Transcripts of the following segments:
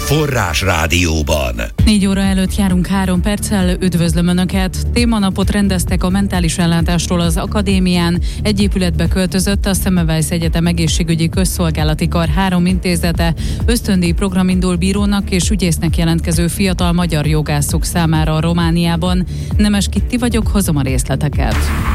Forrás Rádióban. 4 óra előtt járunk 3 perccel, üdvözlöm Önöket. Témanapot rendeztek a mentális ellátásról az akadémián. Egy épületbe költözött a Semmelweis Egyetem egészségügyi közszolgálati kar 3 intézete. Ösztöndíj program indul bírónak és ügyésznek jelentkező fiatal magyar jogászok számára a Romániában. Nemes Kitti vagyok, hozom a részleteket.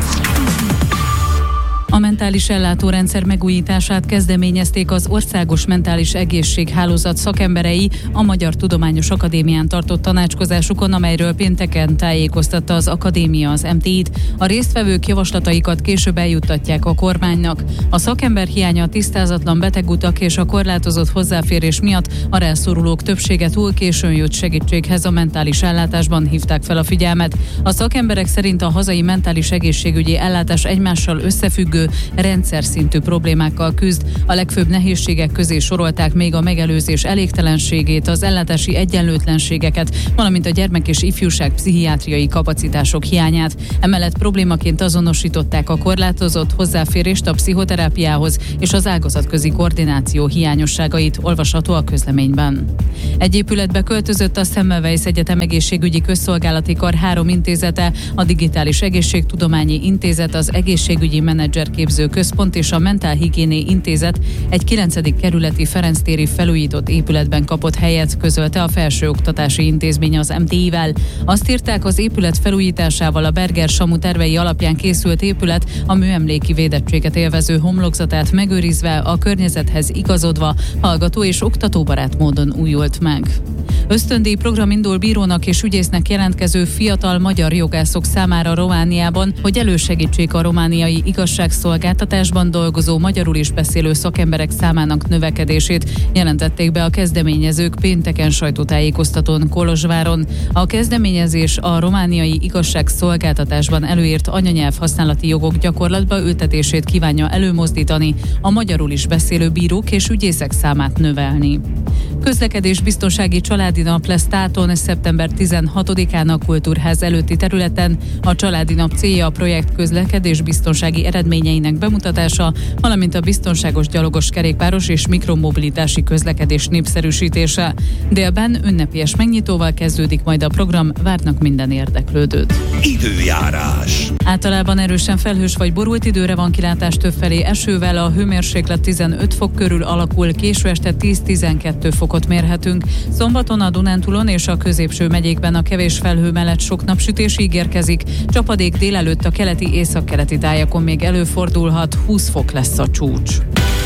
A mentális ellátórendszer megújítását kezdeményezték az Országos Mentális Egészséghálózat szakemberei a Magyar Tudományos Akadémián tartott tanácskozásukon, amelyről pénteken tájékoztatta az akadémia az MTI-t. A résztvevők javaslataikat később eljuttatják a kormánynak. A szakember hiánya, a tisztázatlan betegutak és a korlátozott hozzáférés miatt a rászorulók többsége túl későn jött segítséghez a mentális ellátásban, hívták fel a figyelmet. A szakemberek szerint a hazai mentális egészségügyi ellátás egymással összefüggő, rendszer szintű problémákkal küzd. A legfőbb nehézségek közé sorolták még a megelőzés elégtelenségét, az ellátási egyenlőtlenségeket, valamint a gyermek- és ifjúság pszichiátriai kapacitások hiányát. Emellett problémaként azonosították a korlátozott hozzáférést a pszichoterápiához és az ágazatközi koordináció hiányosságait, olvasható a közleményben. Egy épületbe költözött a Semmelweis Egyetem egészségügyi közszolgálati kar 3 intézete, a Digitális Egészségtudományi Intézet, az Egészségügyi Menedzserképző Központ és a Mentálhigiéné Intézet egy 9. kerületi Ferenc téri felújított épületben kapott helyet, közölte a Felsőoktatási Intézmény az MTI-vel. Azt írták, az épület felújításával a Berger-Samu tervei alapján készült épület a műemléki védettséget élvező homlokzatát megőrizve, a környezethez igazodva, hallgató és oktatóbarát módon újult meg. Ösztöndíj program indul bírónak és ügyésznek jelentkező fiatal magyar jogászok számára Romániában, hogy elősegítsék a romániai igazságszolgáltatásban dolgozó, magyarul is beszélő szakemberek számának növekedését, jelentették be a kezdeményezők pénteken sajtótájékoztatón Kolozsváron. A kezdeményezés a romániai igazságszolgáltatásban előírt anyanyelv használati jogok gyakorlatba ültetését kívánja előmozdítani, a magyarul is beszélő bírók és ügyészek számát növelni. Közlekedésbiztonsági családi nap lesz Táton szeptember 16-án a Kultúrház előtti területen. A családi nap célja a projekt közlekedésbiztonsági eredményeinek bemutatása, valamint a biztonságos gyalogos, kerékpáros és mikromobilitási közlekedés népszerűsítése. Délben ünnepélyes megnyitóval kezdődik majd a program, várnak minden érdeklődőt. Időjárás. Általában erősen felhős vagy borult időre van kilátás, többfelé esővel, a hőmérséklet 15 fok körül alakul, késő este 10-12 fokot mérhetünk. Szombaton a Dunántúlon és a középső megyékben a kevés felhő mellett sok napsütés ígérkezik. Csapadék délelőtt a keleti, északkeleti tájakon még előfordulhat, 20 fok lesz a csúcs.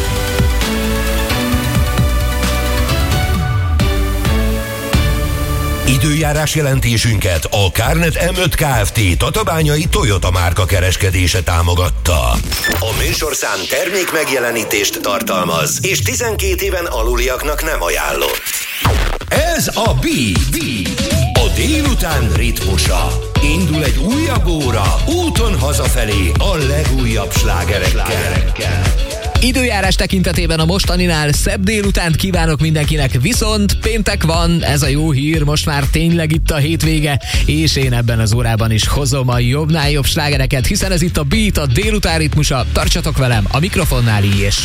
Időjárás jelentésünket a Kárnet M5 Kft. Tatabányai Toyota márka kereskedése támogatta. A műsorszám termék megjelenítést tartalmaz, és 12 éven aluliaknak nem ajánlott. Ez a a délután ritmusa. Indul egy újabb óra, úton hazafelé a legújabb slágerekkel. Időjárás tekintetében a mostaninál szebb délutánt kívánok mindenkinek, viszont péntek van, ez a jó hír, most már tényleg itt a hétvége, és én ebben az órában is hozom a jobbnál jobb slágereket, hiszen ez itt a Beat, a délután ritmusa, tartsatok velem, a mikrofonnál így és